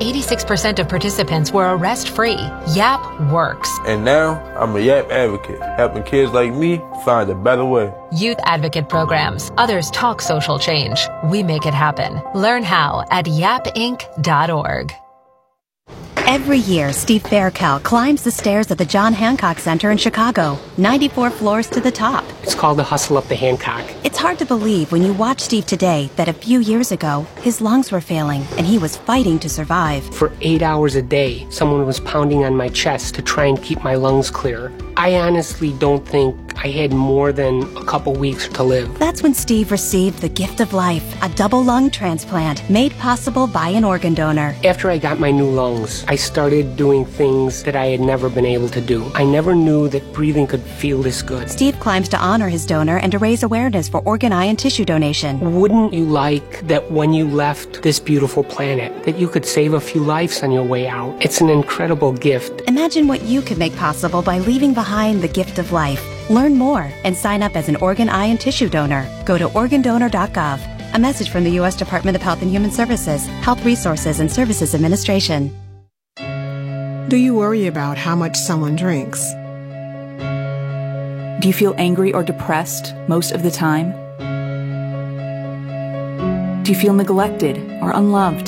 86% of participants were arrest-free. YAP works. And now, I'm a YAP advocate, helping kids like me find a better way. Youth advocate programs. Others talk social change. We make it happen. Learn how at yapinc.org. Every year, Steve Faircal climbs the stairs at the John Hancock Center in Chicago, 94 floors to the top. It's called the Hustle Up the Hancock. It's hard to believe when you watch Steve today that a few years ago, his lungs were failing and he was fighting to survive. For 8 hours a day, someone was pounding on my chest to try and keep my lungs clear. I honestly don't think I had more than a couple weeks to live. That's when Steve received the gift of life, a double lung transplant made possible by an organ donor. After I got my new lungs, I started doing things that I had never been able to do. I never knew that breathing could feel this good. Steve climbs to honor his donor and to raise awareness for organ, eye, and tissue donation. Wouldn't you like that when you left this beautiful planet, that you could save a few lives on your way out? It's an incredible gift. Imagine what you could make possible by leaving behind the gift of life. Learn more and sign up as an organ, eye, and tissue donor. Go to organdonor.gov. A message from the U.S. Department of Health and Human Services, Health Resources and Services Administration. Do you worry about how much someone drinks? Do you feel angry or depressed most of the time? Do you feel neglected or unloved?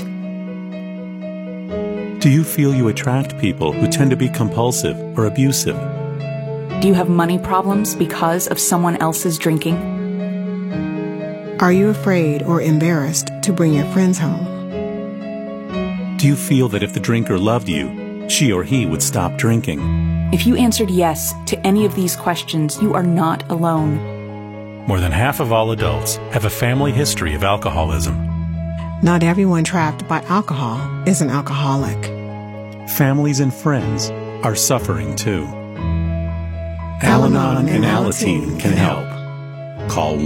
Do you feel you attract people who tend to be compulsive or abusive? Do you have money problems because of someone else's drinking? Are you afraid or embarrassed to bring your friends home? Do you feel that if the drinker loved you, she or he would stop drinking? If you answered yes to any of these questions, you are not alone. More than half of all adults have a family history of alcoholism. Not everyone trapped by alcohol is an alcoholic. Families and friends are suffering too. Al-Anon and Alateen can help. Call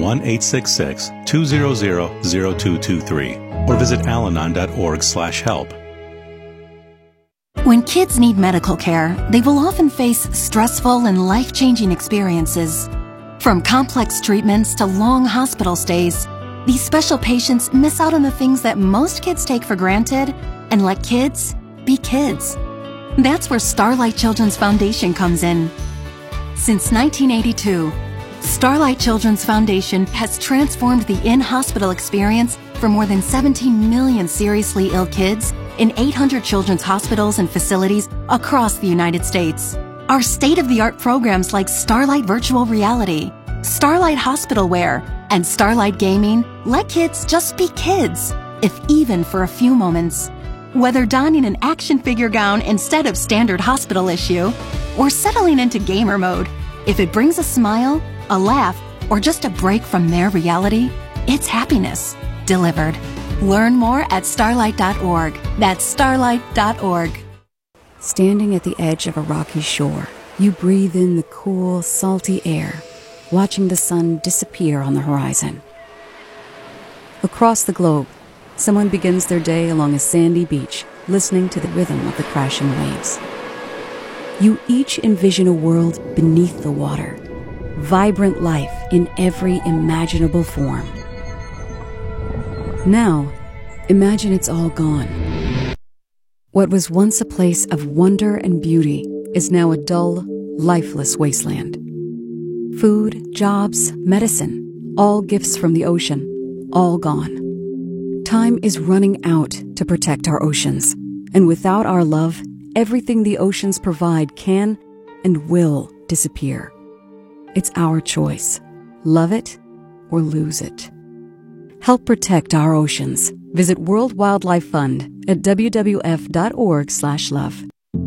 1-866-200-0223 or visit alanon.org/help. When kids need medical care, they will often face stressful and life-changing experiences. From complex treatments to long hospital stays, these special patients miss out on the things that most kids take for granted and let kids be kids. That's where Starlight Children's Foundation comes in. Since 1982, Starlight Children's Foundation has transformed the in-hospital experience for more than 17 million seriously ill kids in 800 children's hospitals and facilities across the United States. Our state-of-the-art programs like Starlight Virtual Reality, Starlight Hospital Wear, and Starlight Gaming let kids just be kids, if even for a few moments. Whether donning an action figure gown instead of standard hospital issue, or settling into gamer mode, if it brings a smile, a laugh, or just a break from their reality, it's happiness delivered. Learn more at starlight.org. That's starlight.org. Standing at the edge of a rocky shore, you breathe in the cool, salty air, watching the sun disappear on the horizon. Across the globe, someone begins their day along a sandy beach, listening to the rhythm of the crashing waves. You each envision a world beneath the water, vibrant life in every imaginable form. Now, imagine it's all gone. What was once a place of wonder and beauty is now a dull, lifeless wasteland. Food, jobs, medicine, all gifts from the ocean, all gone. Time is running out to protect our oceans, and without our love, everything the oceans provide can and will disappear. It's our choice. Love it or lose it. Help protect our oceans. Visit World Wildlife Fund at wwf.org/love.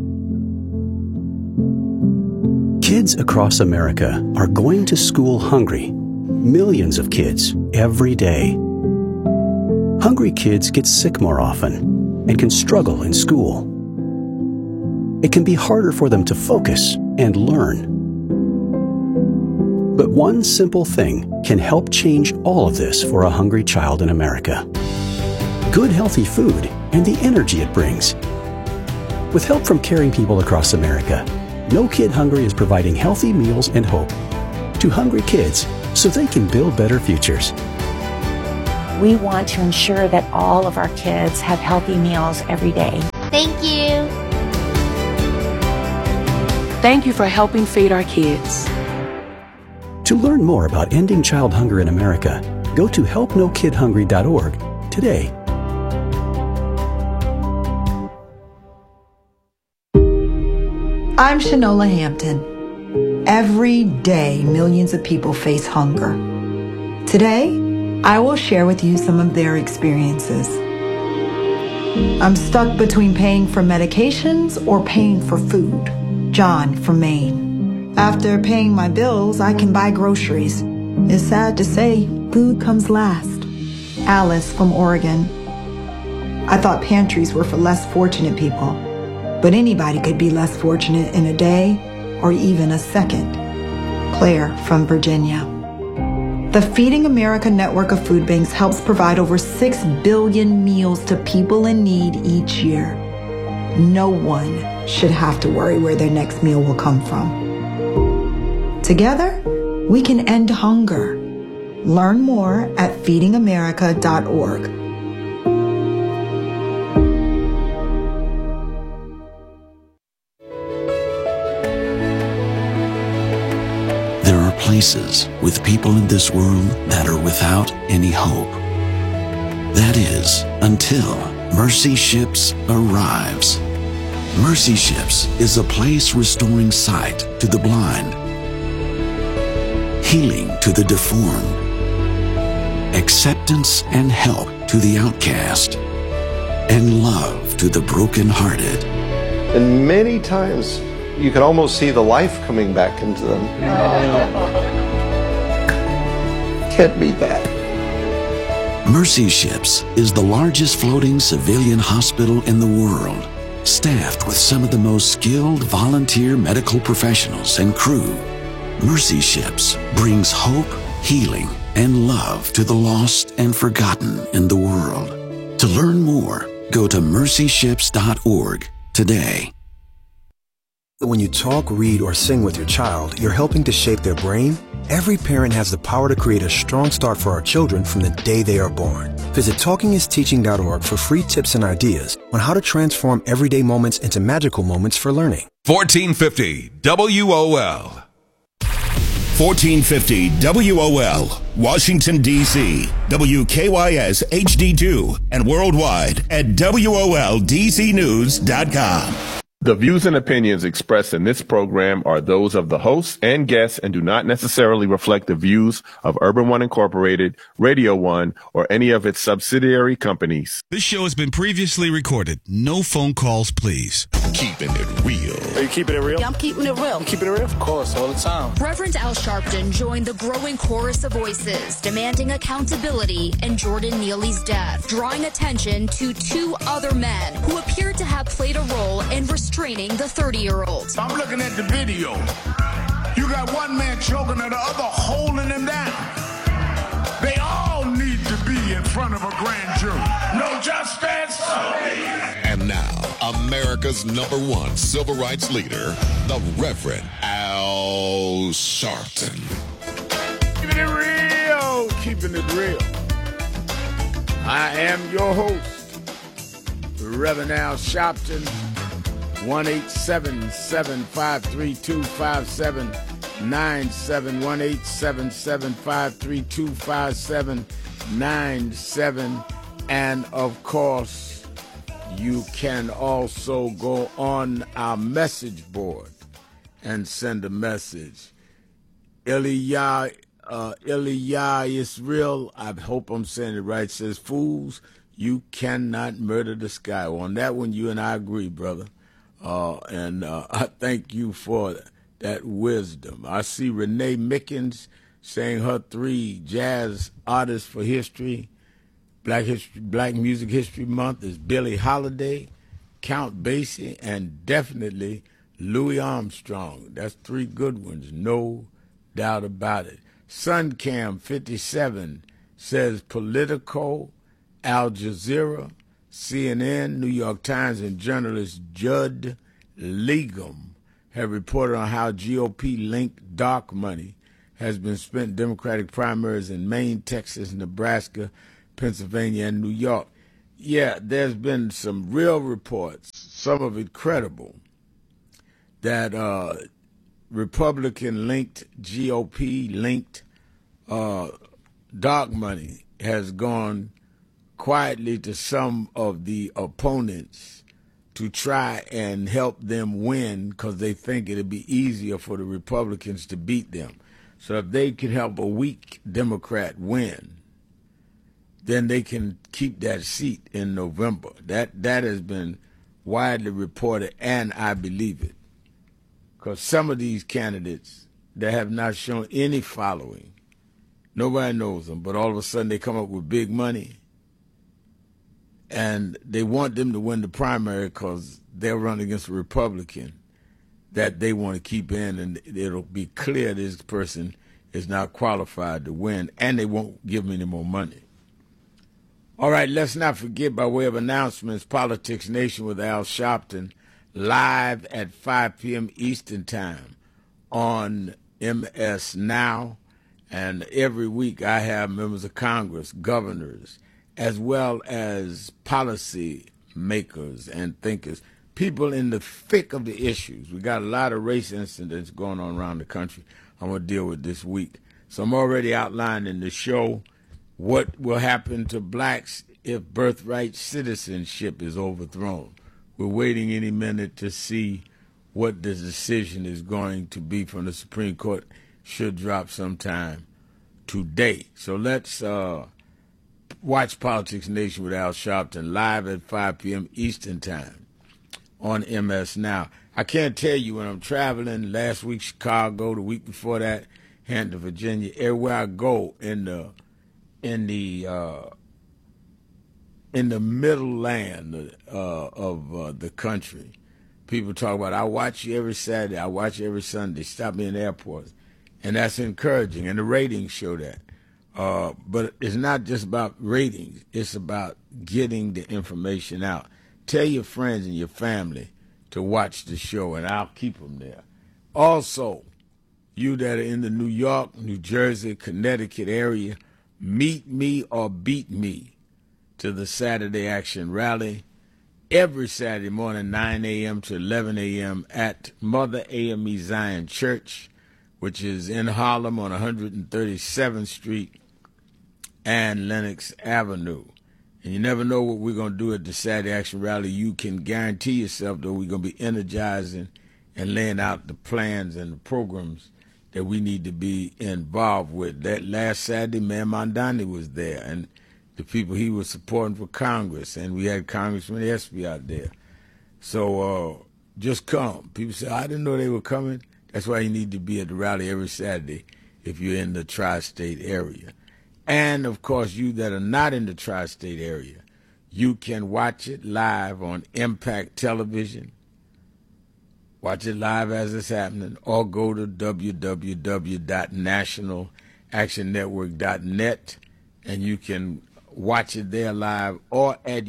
Kids across America are going to school hungry. Millions of kids every day. Hungry kids get sick more often and can struggle in school. It can be harder for them to focus and learn. But one simple thing can help change all of this for a hungry child in America. Good, healthy food and the energy it brings. With help from caring people across America, No Kid Hungry is providing healthy meals and hope to hungry kids so they can build better futures. we want to ensure that all of our kids have healthy meals every day. Thank you. Thank you for helping feed our kids. To learn more about ending child hunger in America, go to helpnokidhungry.org today. I'm Shanola Hampton. Every day, millions of people face hunger. Today, I will share with you some of their experiences. I'm stuck between paying for medications or paying for food. John from Maine. After paying my bills, I can buy groceries. It's sad to say, food comes last. Alice from Oregon. I thought pantries were for less fortunate people, but anybody could be less fortunate in a day or even a second. Claire from Virginia. The Feeding America network of food banks helps provide over 6 billion meals to people in need each year. No one should have to worry where their next meal will come from. Together, we can end hunger. Learn more at feedingamerica.org. There are places with people in this world that are without any hope. That is, until Mercy Ships arrives. Mercy Ships is a place restoring sight to the blind, healing to the deformed, acceptance and help to the outcast, and love to the brokenhearted. And many times you can almost see the life coming back into them. Can't beat that. Mercy Ships is the largest floating civilian hospital in the world, staffed with some of the most skilled volunteer medical professionals and crew. Mercy Ships brings hope, healing, and love to the lost and forgotten in the world. To learn more, go to mercyships.org today. When you talk, read, or sing with your child, you're helping to shape their brain. Every parent has the power to create a strong start for our children from the day they are born. Visit TalkingIsTeaching.org for free tips and ideas on how to transform everyday moments into magical moments for learning. 1450 WOL. 1450 WOL, Washington, D.C., WKYS HD2, and worldwide at WOLDCnews.com. The views and opinions expressed in this program are those of the hosts and guests and do not necessarily reflect the views of Urban One Incorporated, Radio One, or any of its subsidiary companies. This show has been previously recorded. No phone calls, please. Keeping it real. Are you keeping it real? Yeah, I'm keeping it real. You keeping it real? Of course, all the time. Reverend Al Sharpton joined the growing chorus of voices demanding accountability in Jordan Neely's death, drawing attention to 2 other men who appeared to have played a role in restraining the 30-year-old. I'm looking at the video. You got one man choking and the other holding him down. They all need to be in front of a grand jury. No justice. And now, America's #1 civil rights leader, the Reverend Al Sharpton. Keeping it real. Keeping it real. I am your host, Reverend Al Sharpton. 1-877-532-5797, 1-877-532-5797, and of course, you can also go on our message board and send a message. Ilya Israel, I hope I'm saying it right, says, "Fools, you cannot murder the sky." Well, on that one, you and I agree, brother. I thank you for that wisdom. I see Renee Mickens saying her 3 jazz artists for history. Black Music History Month is Billie Holiday, Count Basie, and definitely Louis Armstrong. That's 3 good ones, no doubt about it. Suncam 57 says Politico, Al Jazeera, CNN, New York Times, and journalist Judd Legum have reported on how GOP-linked dark money has been spent in Democratic primaries in Maine, Texas, Nebraska, Pennsylvania, and New York. Yeah, there's been some real reports, some of it credible, that Republican-linked, GOP-linked dark money has gone quietly to some of the opponents to try and help them win because they think it'll be easier for the Republicans to beat them. So if they can help a weak Democrat win, then they can keep that seat in November. That has been widely reported, and I believe it. Because some of these candidates that have not shown any following, nobody knows them, but all of a sudden they come up with big money, and they want them to win the primary because they'll run against a Republican that they want to keep in, and it'll be clear this person is not qualified to win, and they won't give them any more money. All right, let's not forget, by way of announcements, Politics Nation with Al Sharpton, live at 5 p.m. Eastern Time on MS Now. And every week I have members of Congress, governors, as well as policy makers and thinkers, people in the thick of the issues. We got a lot of race incidents going on around the country I'm going to deal with this week. So I'm already outlining the show what will happen to blacks if birthright citizenship is overthrown. We're waiting any minute to see what the decision is going to be from the Supreme Court. Should drop sometime today. So let's watch Politics Nation with Al Sharpton live at 5 p.m. Eastern Time on MS Now. I can't tell you when I'm traveling, last week Chicago, the week before that, Hampton, Virginia, everywhere I go in the middle land of the country, people talk about, I watch you every Saturday, I watch you every Sunday, stop me in airports. And that's encouraging, and the ratings show that. But it's not just about ratings. It's about getting the information out. Tell your friends and your family to watch the show, and I'll keep them there. Also, you that are in the New York, New Jersey, Connecticut area, meet me or beat me to the Saturday Action Rally every Saturday morning, 9 a.m. to 11 a.m. at Mother AME Zion Church, which is in Harlem on 137th Street and Lenox Avenue. And you never know what we're going to do at the Saturday Action Rally. You can guarantee yourself, though, we're going to be energizing and laying out the plans and the programs that we need to be involved with. That last Saturday, Mayor Mondani was there, and the people he was supporting for Congress, and we had Congressman Espy out there. So just come. People say, I didn't know they were coming. That's why you need to be at the rally every Saturday if you're in the tri-state area. And, of course, you that are not in the tri-state area, you can watch it live on Impact Television. Watch it live as it's happening, or go to www.nationalactionnetwork.net, and you can watch it there live, or at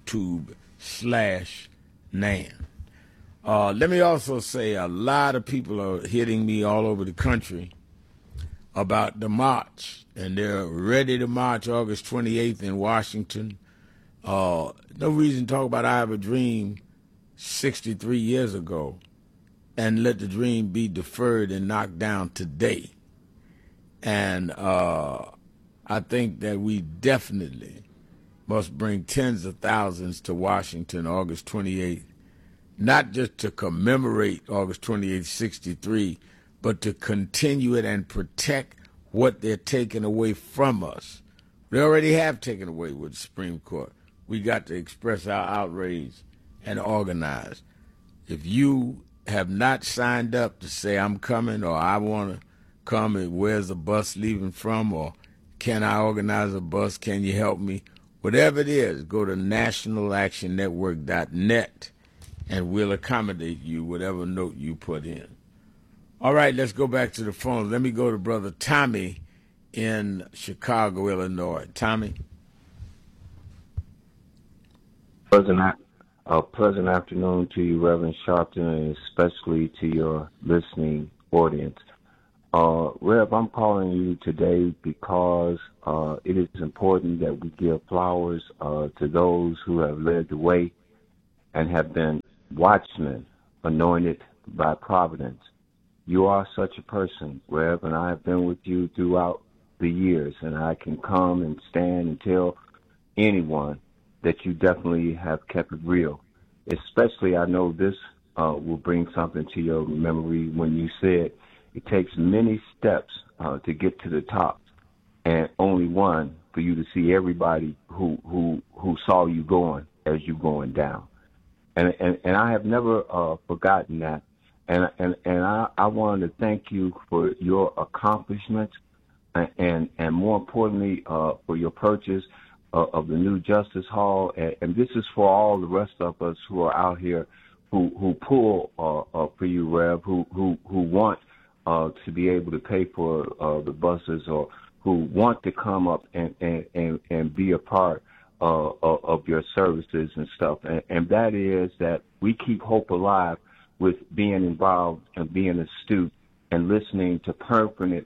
YouTube/NAN. Let me also say a lot of people are hitting me all over the country about the march, and they're ready to march August 28th in Washington. No reason to talk about I Have a Dream 63 years ago and let the dream be deferred and knocked down today. And I think that we definitely must bring tens of thousands to Washington August 28th, not just to commemorate August 28th, 63, but to continue it and protect what they're taking away from us. They already have taken away with the Supreme Court. We got to express our outrage and organize. If you have not signed up to say I'm coming, or I want to come, and where's the bus leaving from, or can I organize a bus, can you help me? Whatever it is, go to nationalactionnetwork.net and we'll accommodate you, whatever note you put in. All right, let's go back to the phone. Let me go to Brother Tommy in Chicago, Illinois. Tommy? Pleasant afternoon to you, Reverend Sharpton, and especially to your listening audience. Rev, I'm calling you today because it is important that we give flowers to those who have led the way and have been watchmen anointed by providence. You are such a person, Rev, and I have been with you throughout the years, and I can come and stand and tell anyone that you definitely have kept it real. Especially, I know this will bring something to your memory when you said it takes many steps to get to the top, and only one for you to see everybody who saw you going as you going down. And I have never forgotten that. And I wanted to thank you for your accomplishments and more importantly for your purchase of the new Justice Hall. And this is for all the rest of us who are out here who pull for you, Rev, who want to be able to pay for the buses, or who want to come up and be a part of your services and stuff. And that is that we keep hope alive with being involved and being astute and listening to pertinent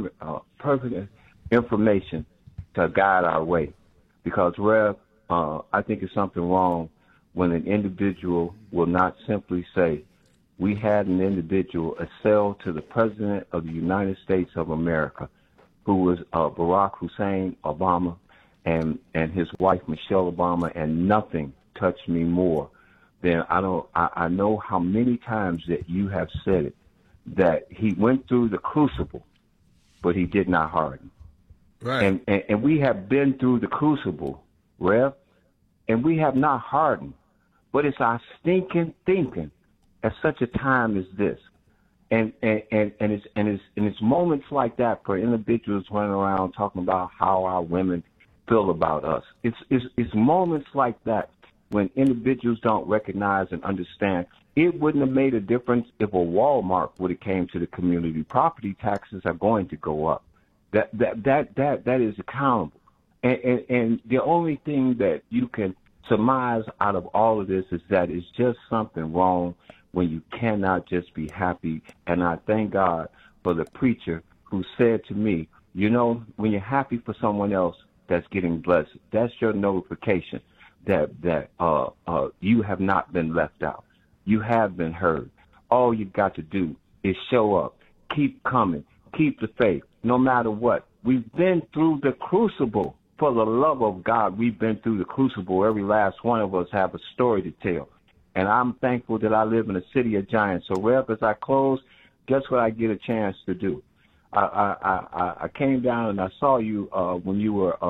information to guide our way. Because, Rev, I think it's something wrong when an individual will not simply say, we had an individual assail to the President of the United States of America, who was Barack Hussein Obama, and his wife, Michelle Obama, and nothing touched me more than I know how many times that you have said it, that he went through the crucible, but he did not harden. Right. And we have been through the crucible, Rev, and we have not hardened. But it's our stinking thinking at such a time as this. And it's moments like that for individuals running around talking about how our women feel about us. It's moments like that when individuals don't recognize and understand. It wouldn't have made a difference if a Walmart would have came to the community. Property taxes are going to go up. That is accountable. And the only thing that you can surmise out of all of this is that it's just something wrong when you cannot just be happy. And I thank God for the preacher who said to me, you know, when you're happy for someone else that's getting blessed, that's your notification that you have not been left out. You have been heard. All you got to do is show up, keep coming, keep the faith, no matter what. We've been through the crucible. For the love of God, we've been through the crucible. Every last one of us have a story to tell. And I'm thankful that I live in a city of giants. So, Rev, as I close, guess what I get a chance to do? I came down and I saw you when you were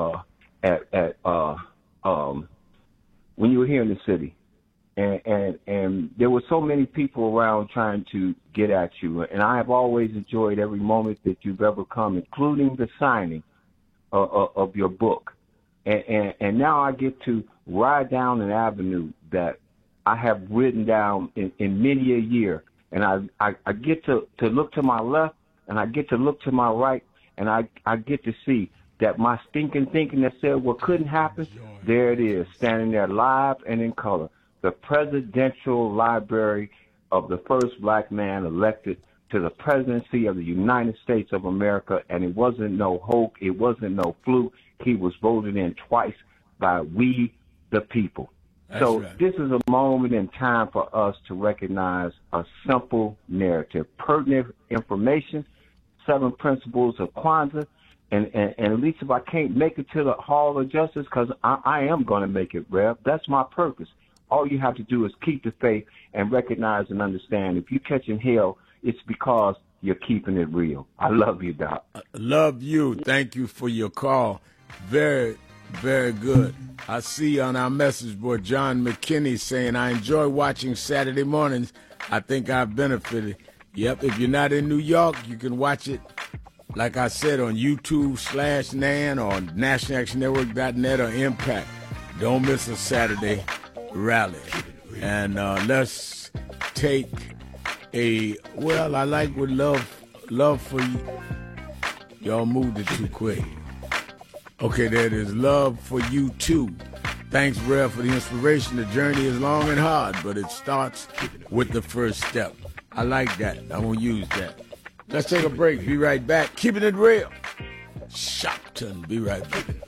when you were here in the city, and there were so many people around trying to get at you. And I have always enjoyed every moment that you've ever come, including the signing of your book. And now I get to ride down an avenue that I have ridden down in many a year. And I get to look to my left, and I get to look to my right, and I get to see that my stinking thinking that said what couldn't happen, there it is, standing there live and in color. The Presidential Library of the first black man elected to the presidency of the United States of America, and it wasn't no hoax, it wasn't no fluke. He was voted in twice by we, the people. That's so right. This is a moment in time for us to recognize a simple narrative, pertinent information, 7 principles of Kwanzaa, and at least if I can't make it to the Hall of Justice, because I am going to make it, Rev. That's my purpose. All you have to do is keep the faith and recognize and understand. If you're catching hell, it's because you're keeping it real. I love you, Doc. Love you. Thank you for your call. Very, very good. I see on our message board John McKinney saying, I enjoy watching Saturday mornings. I think I've benefited. Yep, if you're not in New York, you can watch it, like I said, on YouTube/NAN or NationalActionNetwork.net or Impact. Don't miss a Saturday rally. And let's take I like with love for you. Y'all moved it too quick. Okay, there it is. Love for you too. Thanks, Rev, for the inspiration. The journey is long and hard, but it starts with the first step. I like that. I'm going to use that. Let's take a break. Be right back. Keeping it real. Shopton. Be right back.